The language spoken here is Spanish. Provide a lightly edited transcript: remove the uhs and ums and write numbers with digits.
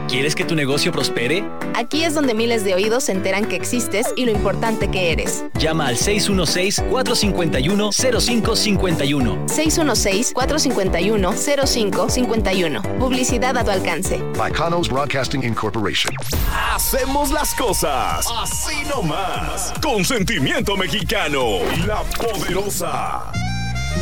¿Quieres que tu negocio prospere? Aquí es donde miles de oídos se enteran que existes y lo importante que eres. Llama al 616-451-0551. 616-451-0551. Publicidad a tu alcance. By Canos Broadcasting Incorporation. Hacemos las cosas así nomás. Con sentimiento mexicano. La Poderosa.